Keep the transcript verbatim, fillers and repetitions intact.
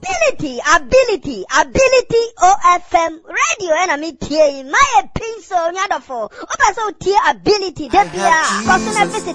ability, ability, ability O F M radio and I mean T A my pencil nyadofo. Opa so T ability debia. Person visit